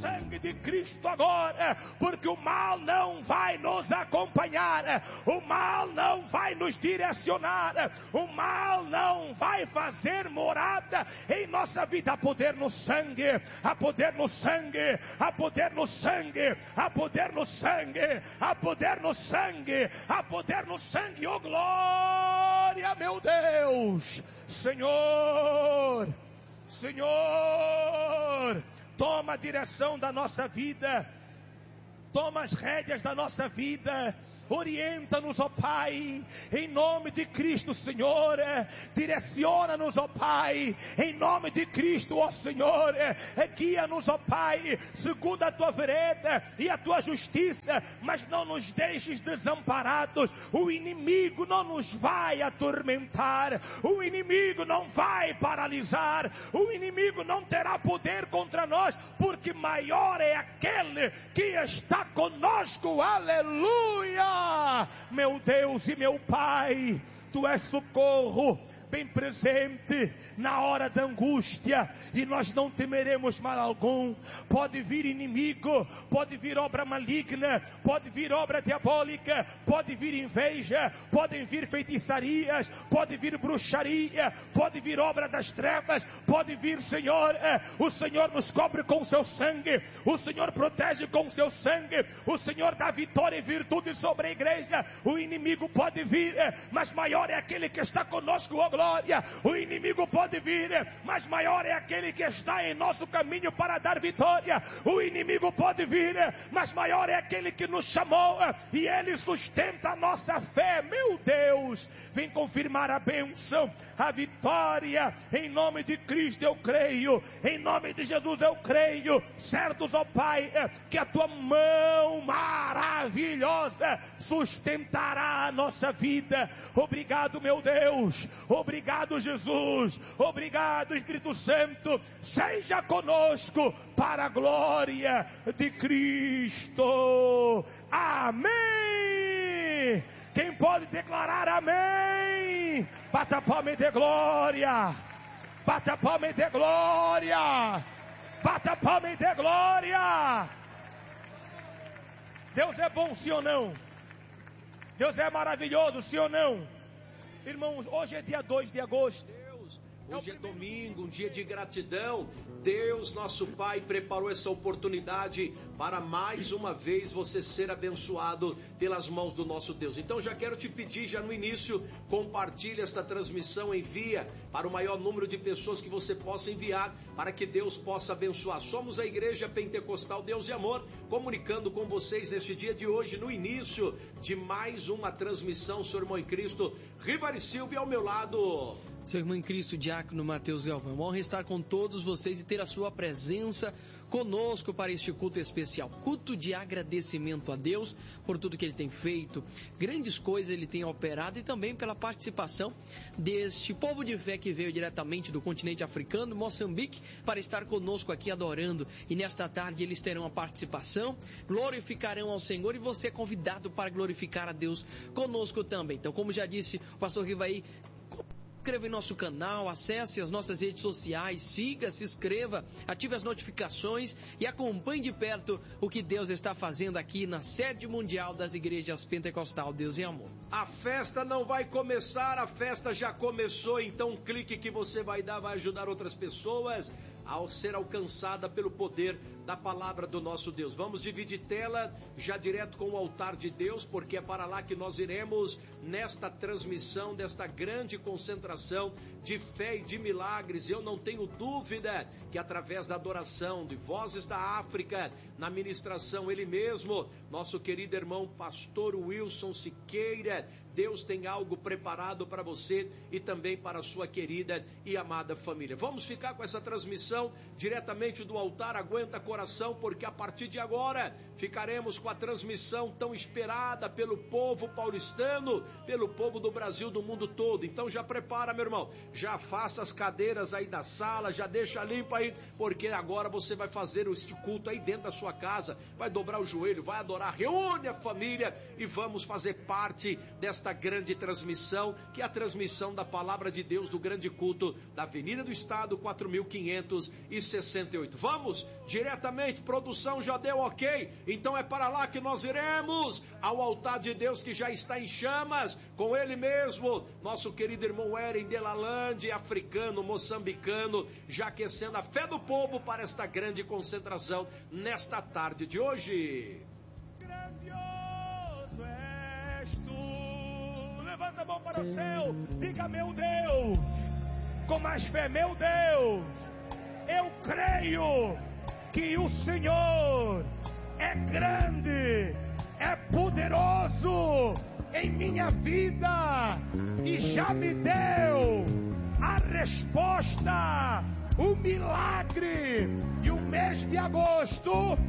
sangue de Cristo agora, porque o mal não vai nos acompanhar, o mal não vai nos direcionar, o mal não vai fazer morada em nossa vida. Há poder no sangue, há poder no sangue, há poder no sangue, há poder no sangue, há poder no sangue, há poder no sangue. Oh glória, meu Deus, Senhor, Senhor, toma a direção da nossa vida, toma as rédeas da nossa vida, orienta-nos, ó Pai, em nome de Cristo, Senhor, direciona-nos, ó Pai, em nome de Cristo, ó Senhor, guia-nos, ó Pai, segundo a tua vereda e a tua justiça, mas não nos deixes desamparados. O inimigo não nos vai atormentar, o inimigo não vai paralisar, o inimigo não terá poder contra nós, porque maior é aquele que está conosco. Aleluia! Meu Deus e meu Pai, Tu és socorro bem presente na hora da angústia, e nós não temeremos mal algum. Pode vir inimigo, pode vir obra maligna, pode vir obra diabólica, pode vir inveja, podem vir feitiçarias, pode vir bruxaria, pode vir obra das trevas, pode vir, Senhor, o Senhor nos cobre com o seu sangue, o Senhor protege com o seu sangue, o Senhor dá vitória e virtude sobre a igreja. O inimigo pode vir, mas maior é aquele que está conosco, ó glória. O inimigo pode vir, mas maior é aquele que está em nosso caminho para dar vitória. O inimigo pode vir, mas maior é aquele que nos chamou, e ele sustenta a nossa fé. Meu Deus, vem confirmar a bênção, a vitória, em nome de Cristo eu creio, em nome de Jesus eu creio, certos, ó Pai, que a tua mão maravilhosa sustentará a nossa vida. Obrigado, meu Deus, obrigado, Jesus, obrigado, Espírito Santo, seja conosco para a glória de Cristo. Amém. Quem pode declarar amém? Bata a palma e dê glória. Bata a palma e dê glória. Bata a palma e dê glória. Deus é bom, sim ou não? Deus é maravilhoso, sim ou não? Irmãos, hoje é dia 2 de agosto. Hoje é domingo, um dia de gratidão. Deus, nosso Pai, preparou essa oportunidade para mais uma vez você ser abençoado pelas mãos do nosso Deus. Então já quero te pedir, já no início, compartilhe esta transmissão, envia para o maior número de pessoas que você possa enviar, para que Deus possa abençoar. Somos a Igreja Pentecostal Deus e Amor, comunicando com vocês neste dia de hoje, no início de mais uma transmissão. Seu irmão em Cristo, Rivari Silva, ao meu lado, seu irmão em Cristo, Diácono Mateus Galvão. É uma honra estar com todos vocês e ter a sua presença conosco para este culto especial. Culto de agradecimento a Deus por tudo que Ele tem feito. Grandes coisas Ele tem operado, e também pela participação deste povo de fé que veio diretamente do continente africano, Moçambique, para estar conosco aqui adorando. E nesta tarde eles terão a participação, glorificarão ao Senhor, e você é convidado para glorificar a Deus conosco também. Então, como já disse o pastor Rivaí, inscreva em nosso canal, acesse as nossas redes sociais, siga, se inscreva, ative as notificações e acompanhe de perto o que Deus está fazendo aqui na sede mundial das igrejas Pentecostal Deus e Amor. A festa não vai começar, a festa já começou, então um clique que você vai dar vai ajudar outras pessoas ao ser alcançada pelo poder da palavra do nosso Deus. Vamos dividir tela já direto com o altar de Deus, porque é para lá que nós iremos nesta transmissão desta grande concentração de fé e de milagres. Eu não tenho dúvida que através da adoração de Vozes da África, na ministração, ele mesmo, nosso querido irmão pastor Wilson Siqueira, Deus tem algo preparado para você e também para a sua querida e amada família. Vamos ficar com essa transmissão diretamente do altar. Aguenta coração, porque a partir de agora ficaremos com a transmissão tão esperada pelo povo paulistano, pelo povo do Brasil, do mundo todo. Então já prepara, meu irmão, já afasta as cadeiras aí da sala, já deixa limpa aí, porque agora você vai fazer este culto aí dentro da sua casa, vai dobrar o joelho, vai adorar, reúne a família e vamos fazer parte desta esta grande transmissão, que é a transmissão da Palavra de Deus do grande culto da Avenida do Estado, 4568. Vamos diretamente, produção já deu ok, então é para lá que nós iremos, ao altar de Deus que já está em chamas, com ele mesmo, nosso querido irmão Eren Delalande, africano, moçambicano, já aquecendo a fé do povo para esta grande concentração nesta tarde de hoje. Grandioso és tu. Levanta a mão para o céu, diga: meu Deus, com mais fé, meu Deus, eu creio que o Senhor é grande, é poderoso em minha vida e já me deu a resposta, o milagre. E o mês de agosto